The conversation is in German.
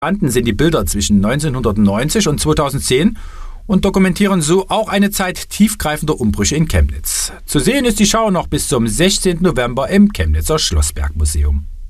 sind die Bilder zwischen 1990 und 2010 und dokumentieren so auch eine Zeit tiefgreifender Umbrüche in Chemnitz. Zu sehen ist die Schau noch bis zum 16. November im Chemnitzer Schlossbergmuseum.